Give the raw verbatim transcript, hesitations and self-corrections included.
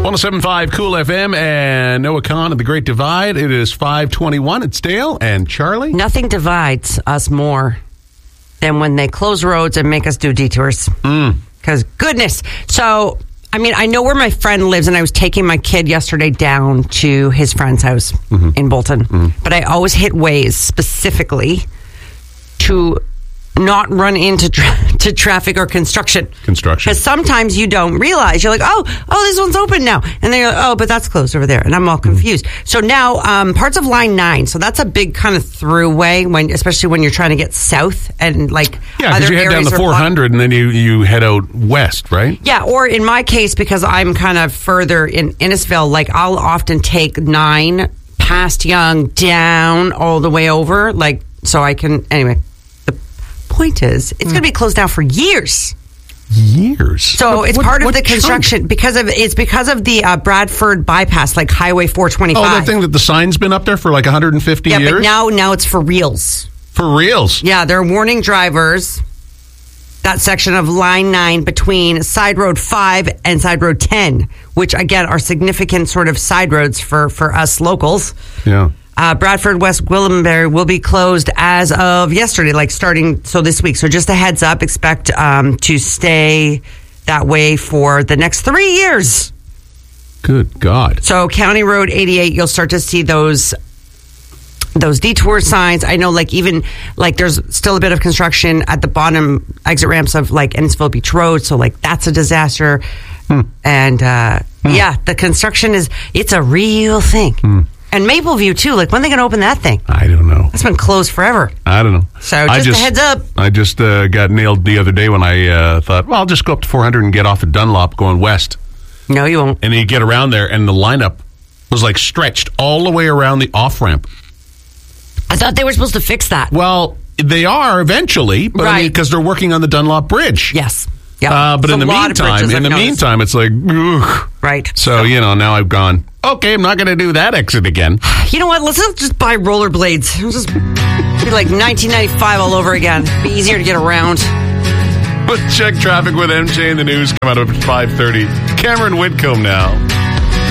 one oh seven point five Cool F M and Noah Khan at the Great Divide. It is five twenty-one. It's Dale and Charlie. Nothing divides us more than when they close roads and make us do detours. Because Mm. goodness. So, I mean, I know where my friend lives, and I was taking my kid yesterday down to his friend's house mm-hmm. in Bolton. Mm-hmm. But I always hit Waze specifically to not run into tra- to traffic or construction. Construction. Because sometimes you don't realize. You're like, oh, oh, this one's open now. And then you're like, oh, but that's closed over there. And I'm all confused. Mm-hmm. So now, um, parts of Line nine. So that's a big kind of throughway, when, especially when you're trying to get south and like yeah, because you head down the four hundred and then you, you head out west, right? Yeah, or in my case, because I'm kind of further in Innisfil, like I'll often take nine past Young down all the way over. Like, so I can, anyway. Point is, it's mm. going to be closed down for years. Years. So what, it's what, part what of the construction chunk? because of it's because of the uh, Bradford bypass, like Highway four twenty-five. Oh, that thing that the sign's been up there for like one hundred fifty yeah, years. Yeah, but now now it's for reals. For reals. Yeah, they're warning drivers that section of Line nine between Side Road five and Side Road ten, which again are significant sort of side roads for for us locals. Yeah. Uh, Bradford West Gwillimbury will be closed as of yesterday, like starting so this week. So just a heads up, expect um, to stay that way for the next three years. Good God. So County Road eighty-eight, you'll start to see those those detour signs. I know, like even like there's still a bit of construction at the bottom exit ramps of like Innisfil Beach Road. So like that's a disaster. Hmm. And uh, hmm. yeah, the construction is it's a real thing. Hmm. And Mapleview, too. Like, when are they going to open that thing? I don't know. That's been closed forever. I don't know. So, just, just a heads up. I just uh, got nailed the other day when I uh, thought, well, I'll just go up to four hundred and get off at Dunlop going west. No, you won't. And then you get around there, and the lineup was, like, stretched all the way around the off-ramp. I thought they were supposed to fix that. Well, they are eventually, but right. I mean, because they're working on the Dunlop Bridge. Yes. Yep. Uh, but it's in the meantime, in the noticed. meantime, it's like, ugh. Right. So, so, you know, now I've gone, okay, I'm not going to do that exit again. You know what? Let's just buy rollerblades. It'll just be like nineteen ninety-five all over again. Be easier to get around. Let's check traffic with M J in the news. Come out at five thirty. Cameron Whitcomb now.